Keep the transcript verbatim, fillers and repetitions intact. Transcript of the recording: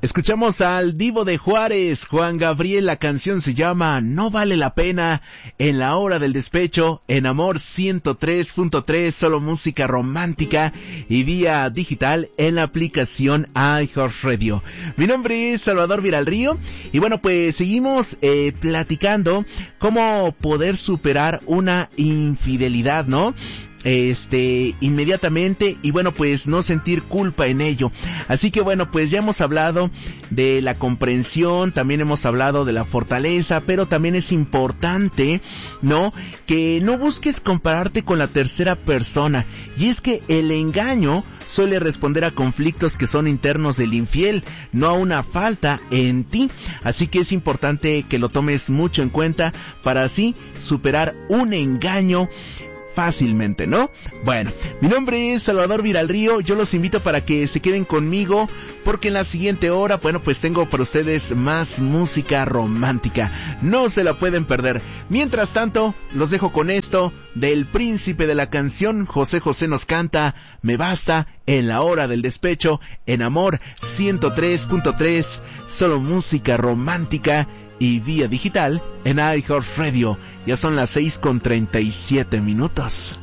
Escuchamos al Divo de Juárez, Juan Gabriel, la canción se llama No Vale la Pena, en la hora del despecho, en Amor ciento tres punto tres, solo música romántica y vía digital en la aplicación iHeartRadio. Mi nombre es Salvador Viralrío y bueno, pues seguimos eh, platicando cómo poder superar una infidelidad, ¿no? este inmediatamente y bueno, pues no sentir culpa en ello. Así que bueno, pues ya hemos hablado de la comprensión, también hemos hablado de la fortaleza, pero también es importante, ¿no?, que no busques compararte con la tercera persona. Y es que el engaño suele responder a conflictos que son internos del infiel, no a una falta en ti. Así que es importante que lo tomes mucho en cuenta para así superar un engaño fácilmente, ¿no? Bueno, mi nombre es Salvador Viralrío, yo los invito para que se queden conmigo porque en la siguiente hora, bueno, pues tengo para ustedes más música romántica, no se la pueden perder. Mientras tanto, los dejo con esto del príncipe de la canción, José José nos canta Me Basta, en la hora del despecho, en Amor ciento tres punto tres, solo música romántica y vía digital en iHeartRadio. Ya son las seis con treinta y siete minutos.